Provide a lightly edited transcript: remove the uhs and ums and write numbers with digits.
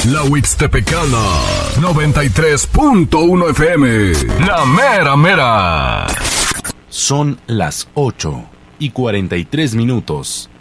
La Huixtepecana, 93.1 FM. La mera mera. Son las 8:43.